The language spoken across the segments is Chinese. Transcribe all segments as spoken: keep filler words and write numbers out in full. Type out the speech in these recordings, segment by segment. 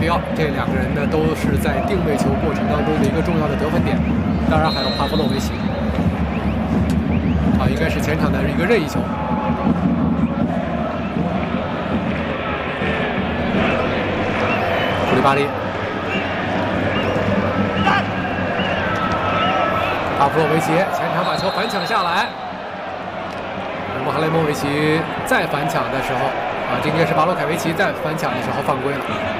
比奥，这两个人呢都是在定位球过程当中的一个重要的得分点。当然还有帕夫洛维奇，啊，应该是前场的一个任意球。库利巴利，帕夫洛维奇前场把球反抢下来。 穆哈雷莫维奇再反抢的时候，啊，这应该是巴洛凯维奇在反抢的时候犯规了。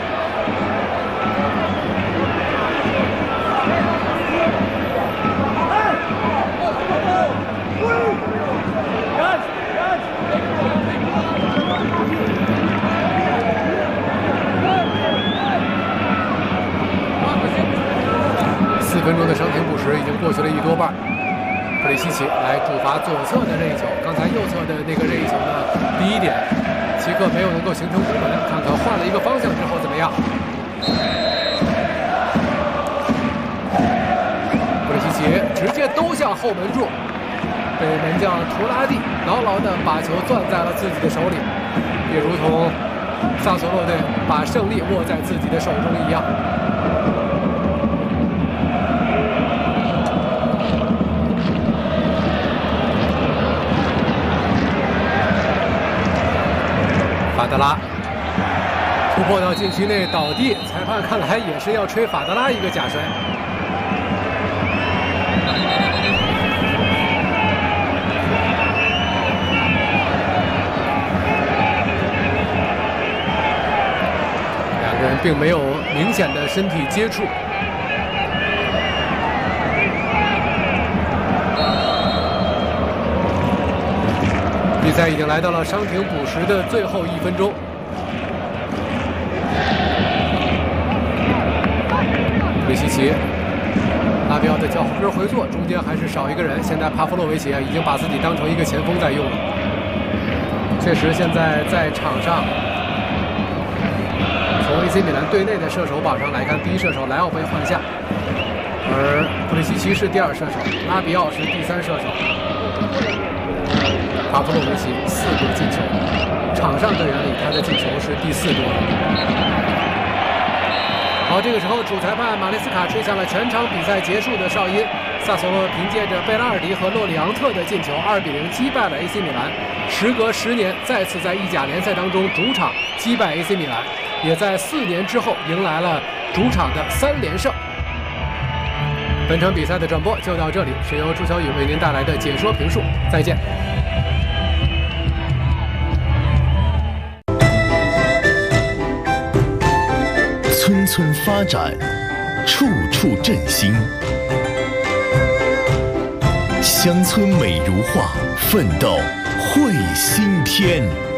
四分钟的伤停补时已经过去了一多半。 普里西奇来主罚左侧的任意球，刚才右侧的那个任意球呢，第一点，齐克没有能够形成攻门，看看换了一个方向之后怎么样。普里西奇直接兜向后门柱，被门将图拉蒂牢牢地把球攥在了自己的手里，也如同萨索洛队把胜利握在自己的手中一样。 法德拉突破到禁区内倒地，裁判看来也是要吹法德拉一个假摔。两个人并没有明显的身体接触。 比赛已经来到了伤停补时的最后一分钟。普里西奇、拉比奥的脚后跟回做，中间还是少一个人。现在帕夫洛维奇啊，已经把自己当成一个前锋在用了。确实，现在在场上，从 A C 米兰队内的射手榜上来看，第一射手莱奥被换下，而普里西奇是第二射手，拉比奥是第三射手。 帕夫洛维奇四个进球，场上队员里他的进球是第四多的。好，这个时候主裁判马雷斯卡吹响了全场比赛结束的哨音。萨索洛凭借着贝拉尔迪和洛里昂特的进球，二比零击败了 A C 米兰。时隔十年，再次在意甲联赛当中主场击败 A C 米兰，也在四年之后迎来了主场的三连胜。本场比赛的转播就到这里，是由朱小雨为您带来的解说评述。再见。 村村发展，处处振兴。乡村美如画，奋斗绘新天。